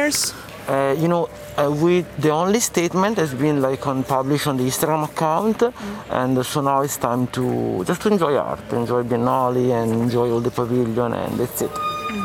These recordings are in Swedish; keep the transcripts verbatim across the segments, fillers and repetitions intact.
rumors? Uh, you know, uh, we the only statement has been like on published on the Instagram account, mm. and so now it's time to just to enjoy art, enjoy Biennale, and enjoy all the pavilion, and that's it.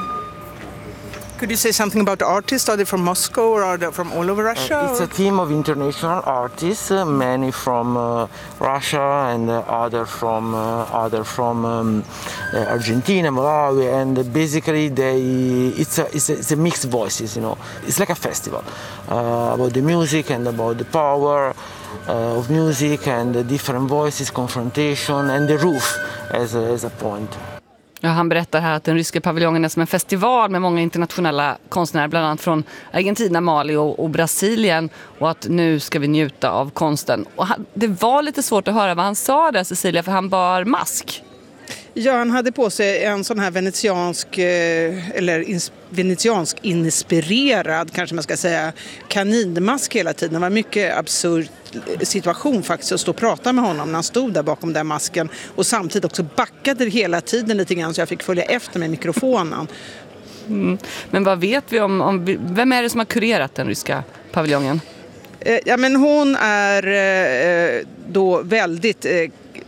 Could you say something about the artists? Are they from Moscow or are they from all over Russia? Uh, it's or? a team of international artists, uh, many from uh, Russia and uh, other from uh, other from um, uh, Argentina, Malawi, and basically they it's a, it's a it's a mixed voices. You know, it's like a festival uh, about the music and about the power uh, of music and the different voices, confrontation, and the roof as a, as a point. Ja, han berättar här att den ryska paviljongen är som en festival med många internationella konstnärer, bland annat från Argentina, Mali och, och Brasilien, och att nu ska vi njuta av konsten. Och han, det var lite svårt att höra vad han sa där, Cecilia, för han bar mask. Ja, han hade på sig en sån här venetiansk, eller ins- venetiansk inspirerad, kanske man ska säga, kaninmask hela tiden. Det var en mycket absurd situation faktiskt att stå och prata med honom när han stod där bakom den masken och samtidigt också backade hela tiden lite grann så jag fick följa efter med mikrofonen. Mm. Men vad vet vi om, om, vem är det som har kurerat den ryska paviljongen? Eh, ja, men hon är eh, då väldigt eh,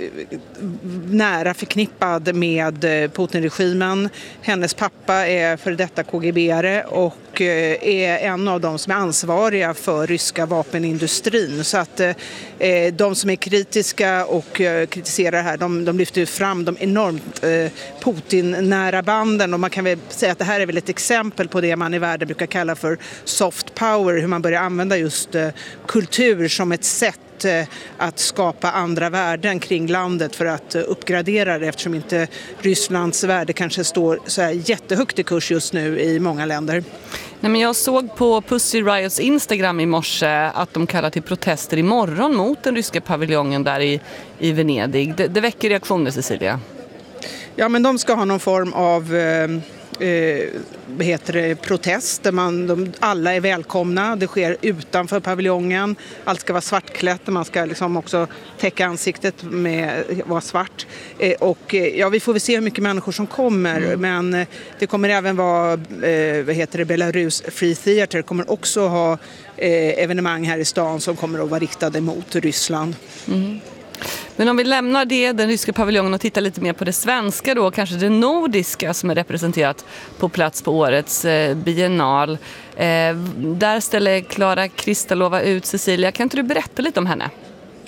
nära förknippad med Putin-regimen. Hennes pappa är för detta K G B-are och är en av de som är ansvariga för ryska vapenindustrin. Så att eh, de som är kritiska och eh, kritiserar här, de, de lyfter fram de enormt eh, Putin-nära banden. Och man kan väl säga att det här är väl ett exempel på det man i världen brukar kalla för soft power. Hur man börjar använda just eh, kultur som ett sätt att skapa andra värden kring landet för att uppgradera det, eftersom inte Rysslands värde kanske står så här jättehögt i kurs just nu i många länder. Nej, men jag såg på Pussy Riots Instagram i morse att de kallar till protester imorgon mot den ryska paviljongen där i, i Venedig. Det, det väcker reaktioner, Cecilia. Ja, men de ska ha någon form av eh, eh, vad heter det, protest där man, de, alla är välkomna. Det sker utanför paviljongen. Allt ska vara svartklätt. Man ska liksom också täcka ansiktet med vara svart. Eh, och eh, ja, vi får väl se hur mycket människor som kommer. Mm. Men eh, det kommer även vara eh, vad heter det, Belarus Free Theater kommer också ha eh, evenemang här i stan som kommer att vara riktade mot Ryssland. Mm. Men om vi lämnar det, den ryska paviljongen, och tittar lite mer på det svenska då, kanske det nordiska som är representerat på plats på årets eh, biennal. Eh, där ställer Klara Kristalova ut, Cecilia. Kan inte du berätta lite om henne?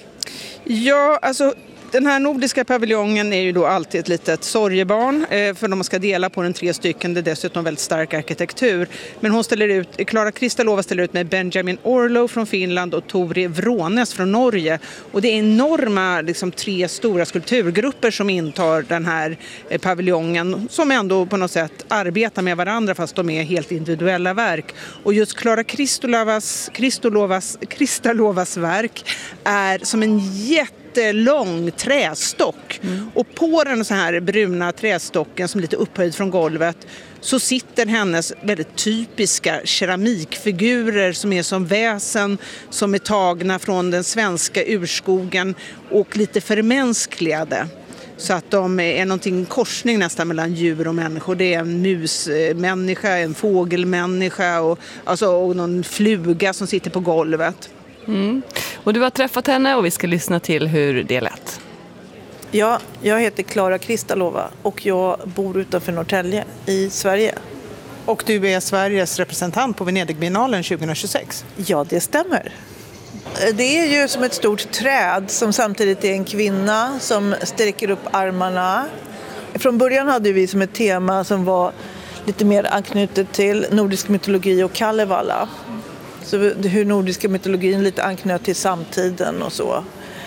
Ja, alltså den här nordiska paviljongen är ju då alltid ett litet sorgebarn eh, för de ska dela på den tre stycken. Det är dessutom väldigt stark arkitektur. Men hon ställer ut, Klara Kristalova ställer ut med Benjamin Orlow från Finland och Tori Vrånes från Norge. Och det är enorma liksom, tre stora skulpturgrupper som intar den här eh, paviljongen som ändå på något sätt arbetar med varandra fast de är helt individuella verk. Och just Klara Kristalovas, Kristalovas, Kristalovas verk är som en jätte lång trästock. Mm. Och på den så här bruna trästocken som är lite upphöjd från golvet så sitter hennes väldigt typiska keramikfigurer som är som väsen som är tagna från den svenska urskogen och lite förmänskligade. Så att de är någonting korsning nästan mellan djur och människor. Det är en musmänniska, en fågelmänniska och, alltså, och någon fluga som sitter på golvet. Mm. Och du har träffat henne och vi ska lyssna till hur det lät. Ja, jag heter Klara Kristalova och jag bor utanför Norrtälje i Sverige. Och du är Sveriges representant på Venedigbiennalen tjugohundratjugosex. Ja, det stämmer. Det är ju som ett stort träd som samtidigt är en kvinna som sträcker upp armarna. Från början hade vi som ett tema som var lite mer anknutet till nordisk mytologi och Kalevala. Så hur nordiska mytologin lite anknöt till samtiden och så.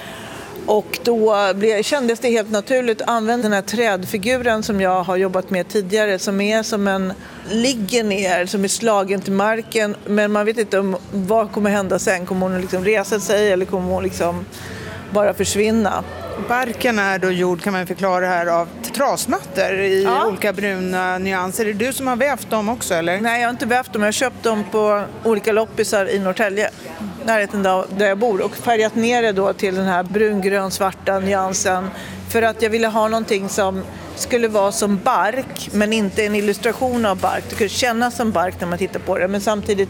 Och då blev, kändes det helt naturligt att använda den här trädfiguren som jag har jobbat med tidigare. Som är som en, ligger ner, som är slagen till marken. Men man vet inte om vad kommer hända sen. Kommer hon liksom resa sig eller kommer hon liksom bara försvinna? Barken är då gjord, kan man förklara här, av trasmattor i ja. olika bruna nyanser. Är det du som har vävt dem också, eller? Nej, jag har inte vävt dem. Jag har köpt dem på olika loppisar i Norrtälje, närheten där jag bor. Och färgat ner det då till den här brungrön-svarta nyansen. För att jag ville ha någonting som skulle vara som bark, men inte en illustration av bark. Det skulle kännas som bark när man tittar på det, men samtidigt